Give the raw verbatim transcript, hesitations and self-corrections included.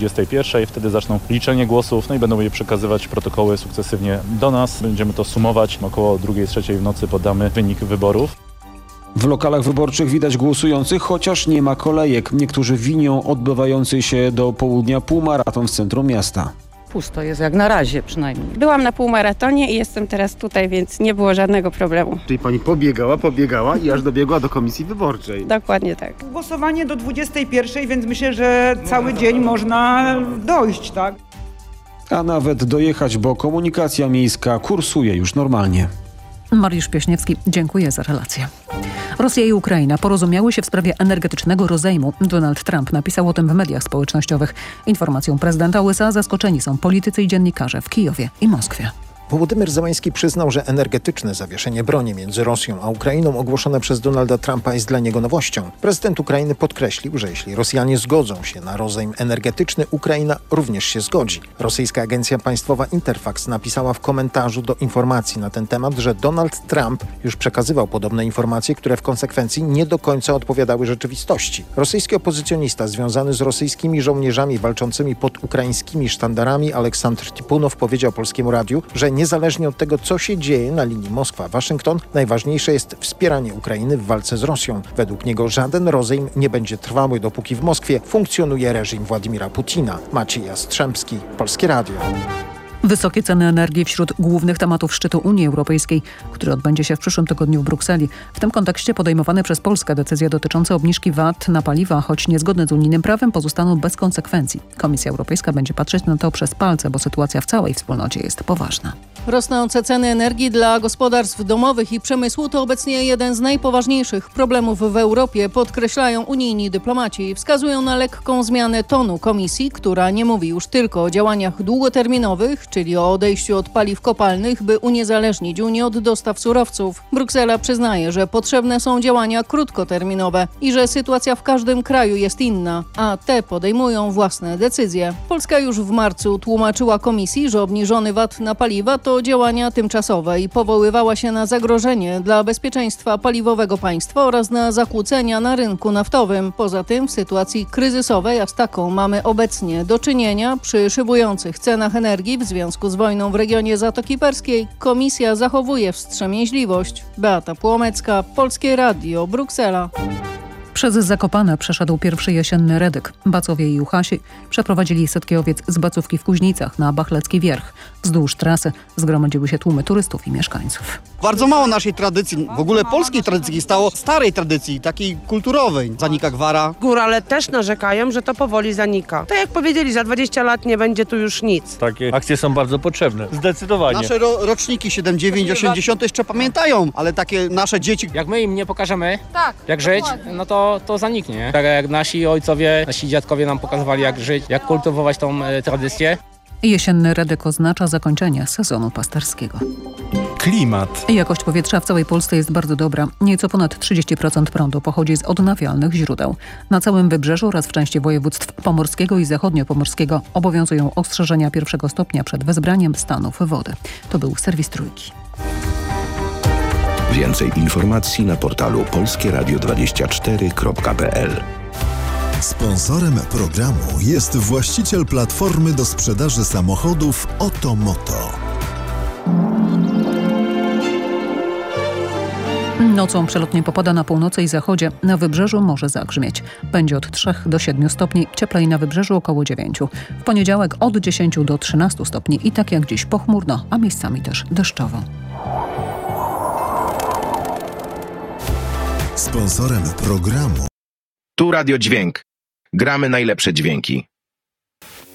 dwudziestej pierwszej. Wtedy zaczną liczenie głosów, no i będą je przekazywać protokoły sukcesywnie do nas. Będziemy to sumować. Około drugiej, trzeciej w nocy podamy wynik wyborów. W lokalach wyborczych widać głosujących, chociaż nie ma kolejek. Niektórzy winią odbywający się do południa półmaraton w centrum miasta. Pusto jest, jak na razie przynajmniej. Byłam na półmaratonie i jestem teraz tutaj, więc nie było żadnego problemu. Czyli pani pobiegała, pobiegała i aż dobiegła do komisji wyborczej. Dokładnie tak. Głosowanie do dwudziestej pierwszej, więc myślę, że cały dzień można dojść, tak? A nawet dojechać, bo komunikacja miejska kursuje już normalnie. Mariusz Pieśniewski, dziękuję za relację. Rosja i Ukraina porozumiały się w sprawie energetycznego rozejmu. Donald Trump napisał o tym w mediach społecznościowych. Informacją prezydenta U S A zaskoczeni są politycy i dziennikarze w Kijowie i Moskwie. Wołodymyr Zełański przyznał, że energetyczne zawieszenie broni między Rosją a Ukrainą ogłoszone przez Donalda Trumpa jest dla niego nowością. Prezydent Ukrainy podkreślił, że jeśli Rosjanie zgodzą się na rozejm energetyczny, Ukraina również się zgodzi. Rosyjska agencja państwowa Interfax napisała w komentarzu do informacji na ten temat, że Donald Trump już przekazywał podobne informacje, które w konsekwencji nie do końca odpowiadały rzeczywistości. Rosyjski opozycjonista związany z rosyjskimi żołnierzami walczącymi pod ukraińskimi sztandarami Aleksandr Tipunow powiedział Polskiemu Radiu, że nie Niezależnie od tego, co się dzieje na linii Moskwa-Waszyngton, najważniejsze jest wspieranie Ukrainy w walce z Rosją. Według niego żaden rozejm nie będzie trwały, dopóki w Moskwie funkcjonuje reżim Władimira Putina. Maciej Jastrzębski, Polskie Radio. Wysokie ceny energii wśród głównych tematów szczytu Unii Europejskiej, który odbędzie się w przyszłym tygodniu w Brukseli. W tym kontekście podejmowane przez Polskę decyzje dotyczące obniżki V A T na paliwa, choć niezgodne z unijnym prawem, pozostaną bez konsekwencji. Komisja Europejska będzie patrzeć na to przez palce, bo sytuacja w całej wspólnocie jest poważna. Rosnące ceny energii dla gospodarstw domowych i przemysłu to obecnie jeden z najpoważniejszych problemów w Europie, podkreślają unijni dyplomaci. Wskazują na lekką zmianę tonu Komisji, która nie mówi już tylko o działaniach długoterminowych, czyli o odejściu od paliw kopalnych, by uniezależnić Unię od dostaw surowców. Bruksela przyznaje, że potrzebne są działania krótkoterminowe i że sytuacja w każdym kraju jest inna, a te podejmują własne decyzje. Polska już w marcu tłumaczyła Komisji, że obniżony V A T na paliwa to działania tymczasowe i powoływała się na zagrożenie dla bezpieczeństwa paliwowego państwa oraz na zakłócenia na rynku naftowym. Poza tym w sytuacji kryzysowej, a z taką mamy obecnie do czynienia przy szybujących cenach energii w związku z wojną w regionie Zatoki Perskiej, Komisja zachowuje wstrzemięźliwość. Beata Płomecka, Polskie Radio, Bruksela. Przez Zakopane przeszedł pierwszy jesienny redyk. Bacowie i Juchasi przeprowadzili setki owiec z Bacówki w Kuźnicach na Bachlecki Wierch. Wzdłuż trasy zgromadziły się tłumy turystów i mieszkańców. Bardzo mało naszej tradycji, w ogóle polskiej tradycji stało, starej tradycji, takiej kulturowej. Zanika gwara. Górale też narzekają, że to powoli zanika. Tak jak powiedzieli, za dwadzieścia lat nie będzie tu już nic. Takie akcje są bardzo potrzebne, zdecydowanie. Nasze ro- roczniki siedem, dziewięć, osiemdziesiąt jeszcze pamiętają, ale takie nasze dzieci... Jak my im nie pokażemy, tak, jak żyć, no to, to zaniknie. Tak jak nasi ojcowie, nasi dziadkowie nam pokazywali, jak żyć, jak kultywować tą e, tradycję. Jesienny redyk oznacza zakończenie sezonu pasterskiego. Klimat. Jakość powietrza w całej Polsce jest bardzo dobra. Nieco ponad trzydzieści procent prądu pochodzi z odnawialnych źródeł. Na całym wybrzeżu oraz w części województw pomorskiego i zachodniopomorskiego obowiązują ostrzeżenia pierwszego stopnia przed wezbraniem stanów wody. To był serwis Trójki. Więcej informacji na portalu polskie radio dwadzieścia cztery kropka p l. Sponsorem programu jest właściciel platformy do sprzedaży samochodów Otomoto. Nocą przelotnie popada na północy i zachodzie. Na wybrzeżu może zagrzmieć. Będzie od trzech do siedmiu stopni, cieplej na wybrzeżu około dziewięciu. W poniedziałek od dziesięciu do trzynastu stopni i tak jak dziś pochmurno, a miejscami też deszczowo. Sponsorem programu Tu Radio Dźwięk. Gramy najlepsze dźwięki.